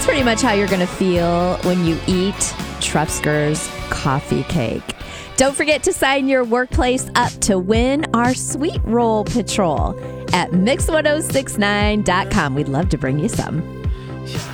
pretty much how you're going to feel when you eat Trufsker's coffee cake. Don't forget to sign your workplace up to win our Sweet Roll Patrol at Mix1069.com. We'd love to bring you some.